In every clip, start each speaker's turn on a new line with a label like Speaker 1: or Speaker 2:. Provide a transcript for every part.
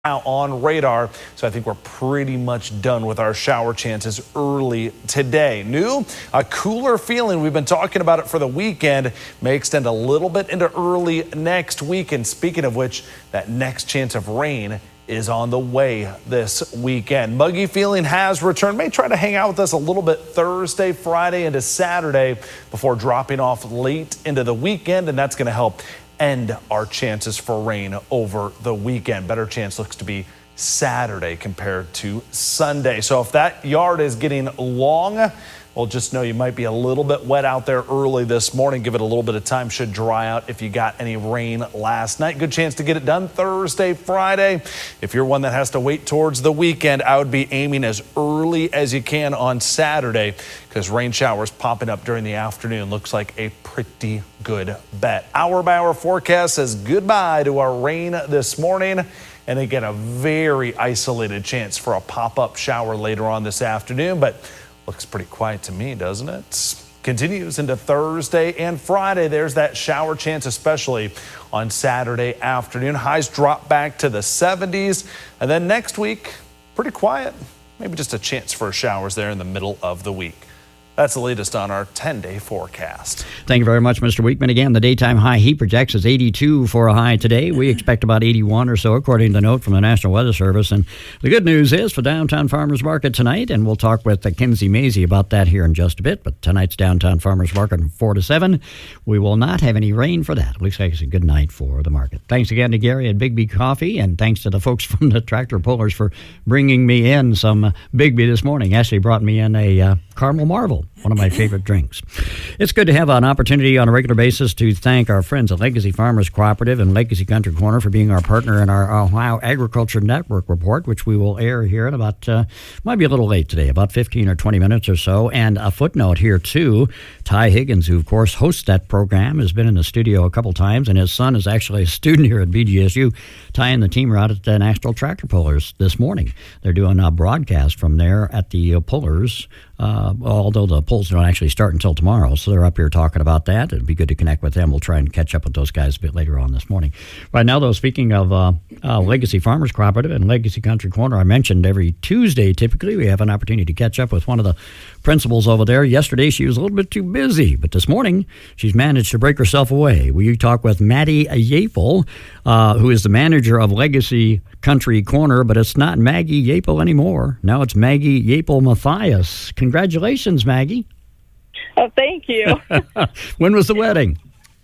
Speaker 1: now on radar. So I think we're pretty much done with our shower chances early today. New, a cooler feeling. We've been talking about it for the weekend. May extend a little bit into early next week. And speaking of which, that next chance of rain is on the way this weekend. Muggy feeling has returned. May try to hang out with us a little bit Thursday, Friday into Saturday before dropping off late into the weekend. And that's going to help end our chances for rain over the weekend. Better chance looks to be Saturday compared to Sunday. So if that yard is getting long, well, just know you might be a little bit wet out there early this morning. Give it a little bit of time. Should dry out if you got any rain last night. Good chance to get it done Thursday, Friday. If you're one that has to wait towards the weekend, I would be aiming as early as you can on Saturday because rain showers popping up during the afternoon looks like a pretty good bet. Hour by hour forecast says goodbye to our rain this morning. And again, a very isolated chance for a pop-up shower later on this afternoon, but looks pretty quiet to me, doesn't it? Continues into Thursday and Friday. There's that shower chance, especially on Saturday afternoon. Highs drop back to the 70s. And then next week, pretty quiet. Maybe just a chance for showers there in the middle of the week. That's the latest on our 10-day forecast.
Speaker 2: Thank you very much, Mr. Weekman. Again, the daytime high he projects is 82 for a high today. We expect about 81 or so, according to the note from the National Weather Service. And the good news is for Downtown Farmers Market tonight, and we'll talk with Kinsey Mazie about that here in just a bit, but tonight's Downtown Farmers Market from 4 to 7. We will not have any rain for that. It looks like it's a good night for the market. Thanks again to Gary at Big B Coffee, and thanks to the folks from the Tractor Pullers for bringing me in some Big B this morning. Actually brought me in a Caramel Marvel, one of my favorite drinks. It's good to have an opportunity on a regular basis to thank our friends at Legacy Farmers Cooperative and Legacy Country Corner for being our partner in our Ohio Agriculture Network report, which we will air here in about, might be a little late today, about 15 or 20 minutes or so. And a footnote here, too. Ty Higgins, who, of course, hosts that program, has been in the studio a couple times, and his son is actually a student here at BGSU. Ty and the team are out at the National Tractor Pullers this morning. They're doing a broadcast from there at the Pullers, although the pulls don't actually start until tomorrow, so they're up here talking about that. It'd be good to connect with them. We'll try and catch up with those guys a bit later on this morning. Right now, though, speaking of Legacy Farmers Cooperative and Legacy Country Corner, I mentioned every Tuesday, typically, we have an opportunity to catch up with one of the principals over there. Yesterday, she was a little bit too busy, but this morning, she's managed to break herself away. We talk with Maddie Yapel, who is the manager of Legacy Country Corner, but it's not Maggie Yapel anymore. Now it's Maggie Yapel Mathias. Congratulations, Maggie.
Speaker 3: Oh, thank you.
Speaker 2: When was the wedding?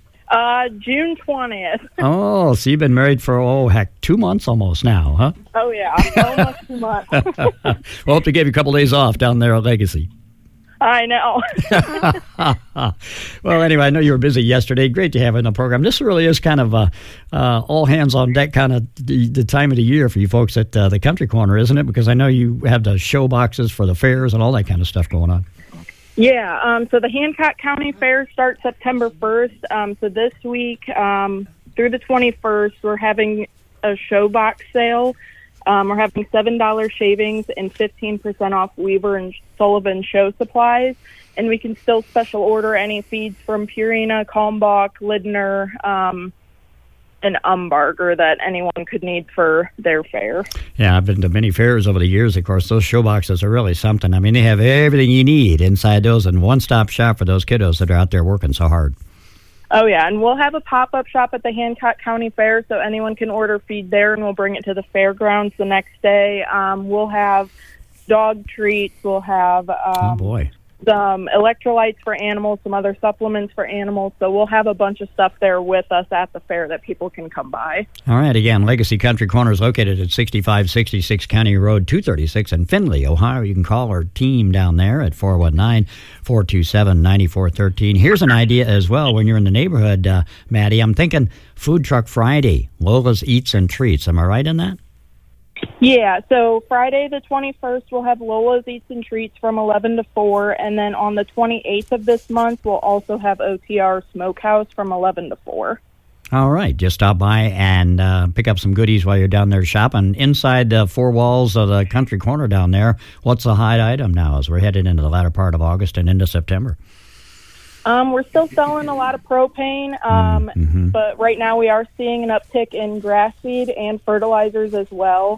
Speaker 3: June 20th.
Speaker 2: Oh, so you've been married for, 2 months almost now, huh?
Speaker 3: Oh, yeah. Almost 2 months.
Speaker 2: We'll hope to give you a couple days off down there at Legacy.
Speaker 3: I know.
Speaker 2: Well, anyway, I know you were busy yesterday. Great to have you in the program. This really is kind of all hands on deck kind of the time of the year for you folks at the Country Corner, isn't it? Because I know you have the show boxes for the fairs and all that kind of stuff going on.
Speaker 3: Yeah, so the Hancock County Fair starts September 1st. So this week through the 21st, we're having a show box sale. We're having $7 shavings and 15% off Weaver and Sullivan show supplies. And we can still special order any feeds from Purina, Kalmbach, Lidner, and Umbarger that anyone could need for their fair.
Speaker 2: Yeah, I've been to many fairs over the years. Of course, those show boxes are really something. I mean, they have everything you need inside those and one-stop shop for those kiddos that are out there working so hard.
Speaker 3: Oh, yeah, and we'll have a pop-up shop at the Hancock County Fair, so anyone can order feed there, and we'll bring it to the fairgrounds the next day. We'll have dog treats. We'll have some electrolytes for animals, some other supplements for animals. So we'll have a bunch of stuff there with us at the fair that people can come by. All
Speaker 2: right. Again, Legacy Country Corner is located at 6566 County Road 236 in Findlay, Ohio. You can call our team down there at 419-427-9413. Here's an idea as well when you're in the neighborhood, Maddie. I'm thinking Food Truck Friday, Lola's Eats and Treats. Am I right in that?
Speaker 3: Yeah, so Friday the 21st, we'll have Lola's Eats and Treats from 11 to 4, and then on the 28th of this month, we'll also have OTR Smokehouse from 11 to 4.
Speaker 2: All right, just stop by and pick up some goodies while you're down there shopping. Inside the four walls of the Country Corner down there, what's the hot item now as we're headed into the latter part of August and into September?
Speaker 3: We're still selling a lot of propane, but right now we are seeing an uptick in grass seed and fertilizers as well.